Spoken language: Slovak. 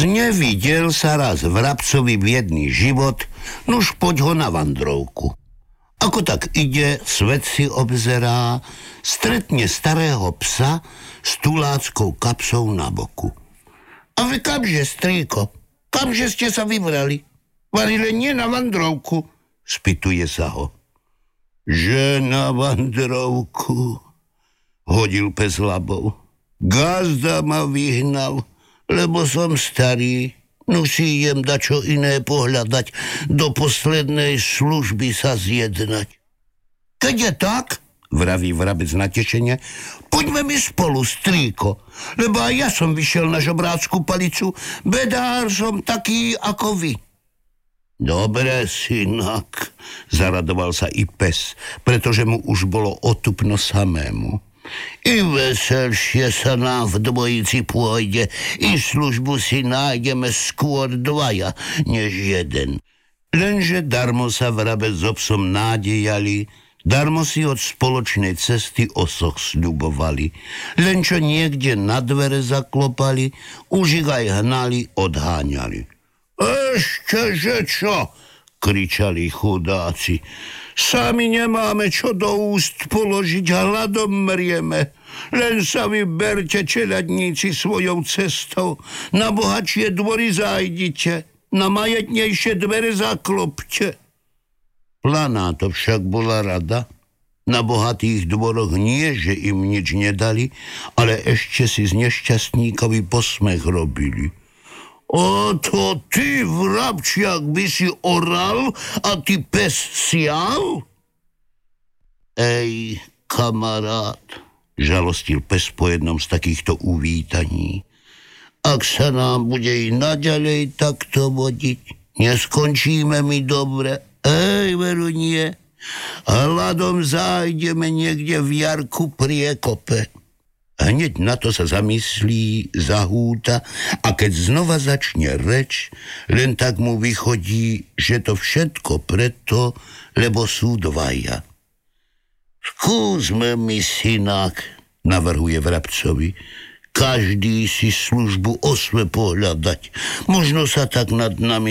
Znevidel sa raz vrabcovi biedný život, nuž poď ho na vandrovku. Ako tak ide, svet si obzerá, stretne starého psa s tuláckou kapsou na boku. A vy kamže, strýko? Kamže ste sa vybrali? Varile nie na vandrovku, spýtuje sa ho. Že na vandrovku, hodil pes labou. Gazda ma vyhnal, lebo som starý, no si idem dačo iné pohľadať, do poslednej služby sa zjednať. Keď je tak, vraví vrabec natešene, poďme mi spolu, strýko, lebo aj ja som vyšiel na žobrácku palicu, bedár som taký ako vy. Dobre, synak, zaradoval sa i pes, pretože mu už bolo otupno samému. I veselšie sa nám v dvojici pôjde, i službu si nájdeme skôr dvaja, než jeden. Lenže darmo sa vrabec so psom nádejali, darmo si od spoločnej cesty osoch sľubovali. Len čo niekde na dvere zaklopali, už ich aj hnali, odháňali. Ešteže čo? Kričali chudáci. Sami nemáme čo do úst položiť, hladom mrieme. Len sa vyberte, čeľadníci, svojou cestou. Na bohatšie dvory zájdite, na majetnejšie dvere zaklopte. Planá to však bola rada. Na bohatých dvoroch nie, že im nič nedali, ale ešte si z nešťastníkovi posmech robili. O to ty, vrabčiak, by si oral a ty pes sial? Ej, kamarát, žalostil pes po jednom z takýchto uvítaní. Ak sa nám bude i naďalej takto vodiť, neskončíme mi dobre. Ej, veru nie. Hladom zájdeme niekde v jarku priekope. Hneď na to sa zamyslí, zahúta a keď znova začne reč, len tak mu vychodí, že to všetko preto, lebo sú dvaja. Skúsme mi, synak, navrhuje vrabcovi, každý si službu osve pohľadať. Možno sa tak nad nami